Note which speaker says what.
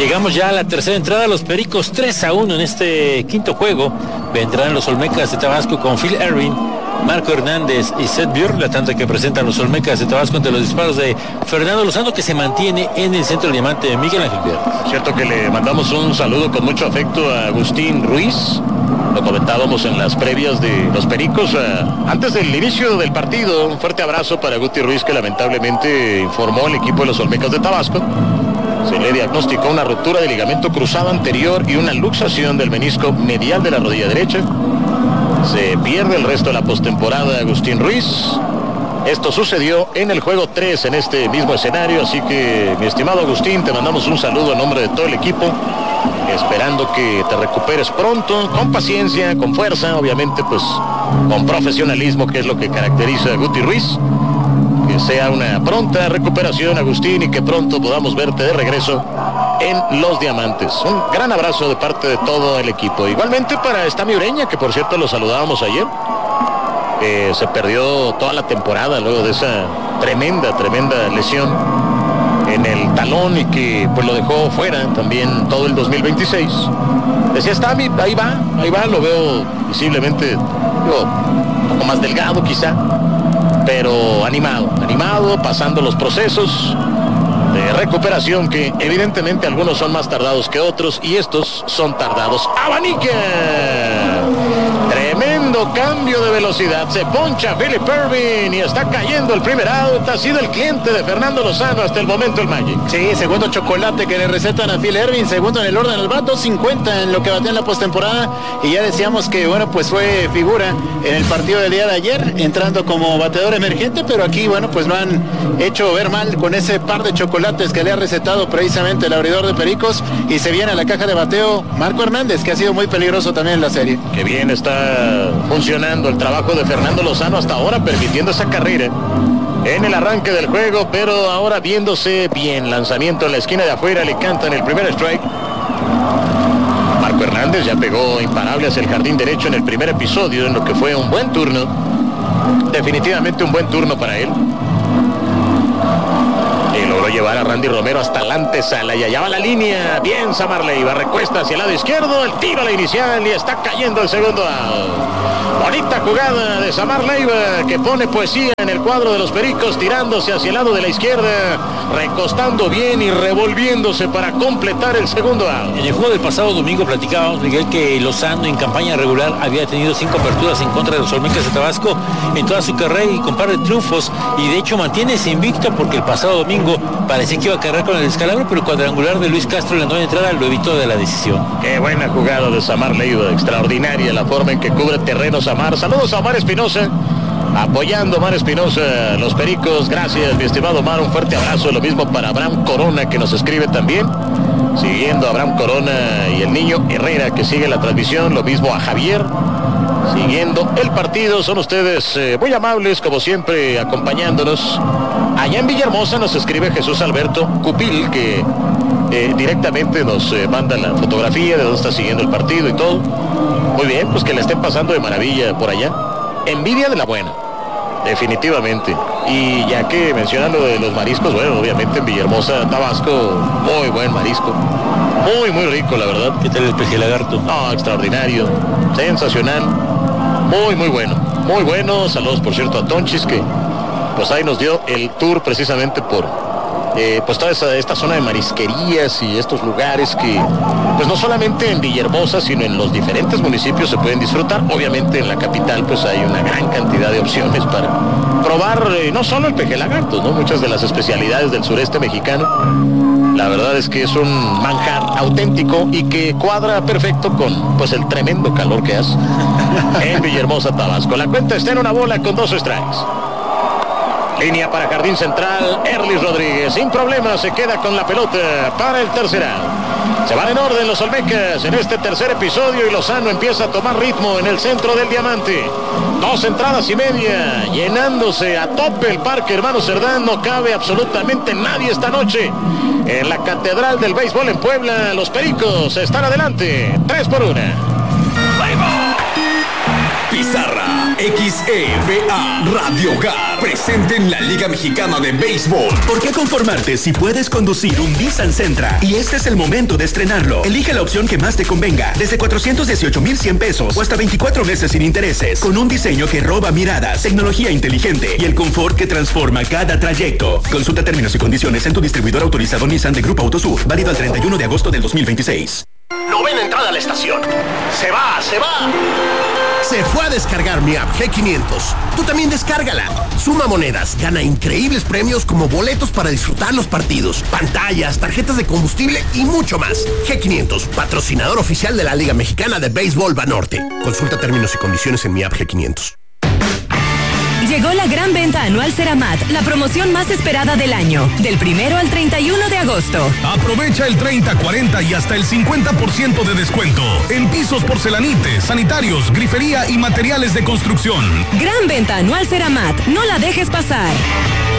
Speaker 1: Llegamos ya a la tercera entrada, los Pericos 3-1 en este quinto juego. Vendrán los Olmecas de Tabasco con Phil Erwin, Marco Hernández y Seth Björk, la tanda que presentan los Olmecas de Tabasco ante los disparos de Fernando Lozano, que se mantiene en el centro del diamante de Miguel Ángel Viernes.
Speaker 2: Cierto que le mandamos un saludo con mucho afecto a Agustín Ruiz. Lo comentábamos en las previas de los Pericos. Antes del inicio del partido, un fuerte abrazo para Guti Ruiz, que lamentablemente informó el equipo de los Olmecas de Tabasco. Se le diagnosticó una ruptura de ligamento cruzado anterior y una luxación del menisco medial de la rodilla derecha. Se pierde el resto de la postemporada de Agustín Ruiz. Esto sucedió en el juego 3 en este mismo escenario, así que, mi estimado Agustín, te mandamos un saludo en nombre de todo el equipo, esperando que te recuperes pronto, con paciencia, con fuerza, obviamente pues con profesionalismo, que es lo que caracteriza a Guti Ruiz. Que sea una pronta recuperación, Agustín, y que pronto podamos verte de regreso en los diamantes. Un gran abrazo de parte de todo el equipo. Igualmente para Estami Ureña, que por cierto lo saludábamos ayer. Se perdió toda la temporada luego de esa tremenda lesión en el talón, y que pues lo dejó fuera también todo el 2026. Decía Estami, ahí va, lo veo visiblemente, digo, un poco más delgado quizá, pero animado, pasando los procesos de recuperación, que evidentemente algunos son más tardados que otros, y estos son tardados. ¡Abanica! Tremendo cambio de velocidad, se poncha Philip Ervin y está cayendo el primer out. Ha sido el cliente de Fernando Lozano hasta el momento el Magic.
Speaker 3: Sí, segundo chocolate que le recetan a Phil Ervin, segundo en el orden al bat, 2.50 en lo que batea en la postemporada, y ya decíamos que bueno, pues fue figura en el partido del día de ayer, entrando como bateador emergente, pero aquí bueno, pues lo han hecho ver mal con ese par de chocolates que le ha recetado precisamente el abridor de Pericos, y se viene a la caja de bateo Marco Hernández, que ha sido muy peligroso también en la serie.
Speaker 2: Qué bien está funcionando el trabajo de Fernando Lozano hasta ahora, permitiendo esa carrera en el arranque del juego, pero ahora viéndose bien. Lanzamiento en la esquina de afuera, le cantan el primer strike. Marco Hernández ya pegó imparable hacia el jardín derecho en el primer episodio, en lo que fue un buen turno, definitivamente un buen turno para él. Y logró llevar a Randy Romero hasta la antesala, y allá va la línea. Bien, Samar Leiva, recuesta hacia el lado izquierdo, el tiro a la inicial, y está cayendo el segundo out. Bonita jugada de Samar Leiva, que pone poesía en el cuadro de los Pericos, tirándose hacia el lado de la izquierda, recostando bien y revolviéndose para completar el segundo out.
Speaker 1: En el juego del pasado domingo platicábamos, Miguel, que Lozano en campaña regular había tenido 5 aperturas en contra de los Olmecas de Tabasco en toda su carrera, y con par de triunfos, y de hecho mantiene ese invicto, porque el pasado domingo parecía que iba a cargar con el descalabro, pero el cuadrangular de Luis Castro en la novena entrada lo evitó de la decisión.
Speaker 2: Qué buena jugada de Samar Leiva, extraordinaria la forma en que cubre terreno Samar. Saludos a Omar Espinosa, apoyando a Omar Espinosa, los Pericos. Gracias, mi estimado Omar, un fuerte abrazo. Lo mismo para Abraham Corona, que nos escribe también, siguiendo a Abraham Corona y el niño Herrera, que sigue la transmisión. Lo mismo a Javier, siguiendo el partido. Son ustedes muy amables, como siempre, acompañándonos. Allá en Villahermosa nos escribe Jesús Alberto Cupil, que directamente nos manda la fotografía de donde está siguiendo el partido y todo. Muy bien, pues que le estén pasando de maravilla por allá. Envidia de la buena, definitivamente. Y ya que mencionando de los mariscos, bueno, obviamente en Villahermosa, Tabasco, muy buen marisco. Muy rico, la verdad.
Speaker 1: ¿Qué tal el peje lagarto?
Speaker 2: No, extraordinario, sensacional, muy bueno. Muy bueno. Saludos, por cierto, a Tonchis, que pues ahí nos dio el tour precisamente por pues toda esta zona de marisquerías y estos lugares que pues no solamente en Villahermosa, sino en los diferentes municipios se pueden disfrutar. Obviamente en la capital pues hay una gran cantidad de opciones para probar no solo el peje lagarto, ¿no? Muchas de las especialidades del sureste mexicano. La verdad es que es un manjar auténtico y que cuadra perfecto con pues el tremendo calor que hace en Villahermosa, Tabasco. La cuenta está en una bola con 2 strikes. Línea para jardín central, Erlis Rodríguez, sin problema, se queda con la pelota para el tercer out. Se van en orden los Olmecas en este tercer episodio, y Lozano empieza a tomar ritmo en el centro del diamante. 2 entradas y media, llenándose a tope el Parque Hermano Cerdán. No cabe absolutamente nadie esta noche en la Catedral del Béisbol en Puebla. Los Pericos están adelante, 3-1.
Speaker 4: Pizarra XEVA Radio Hogar presente en la Liga Mexicana de Béisbol.
Speaker 5: ¿Por qué conformarte si puedes conducir un Nissan Sentra? Y este es el momento de estrenarlo. Elige la opción que más te convenga, desde 418,100 pesos o hasta 24 meses sin intereses, con un diseño que roba miradas, tecnología inteligente y el confort que transforma cada trayecto. Consulta términos y condiciones en tu distribuidor autorizado Nissan de Grupo Autosur, válido al 31 de agosto del 2026.
Speaker 6: Novena entrada a la estación. ¡Se va! Se fue a descargar mi app G500. Tú también descárgala. Suma monedas, gana increíbles premios como boletos para disfrutar los partidos, pantallas, tarjetas de combustible y mucho más. G500, patrocinador oficial de la Liga Mexicana de Béisbol Banorte. Consulta términos y condiciones en mi app G500.
Speaker 7: Llegó la gran venta anual Ceramat, la promoción más esperada del año, del 1 al 31 de agosto.
Speaker 8: Aprovecha el 30, 40 y hasta el 50% de descuento en pisos, porcelanites, sanitarios, grifería y materiales de construcción.
Speaker 7: Gran venta anual Ceramat, no la dejes pasar.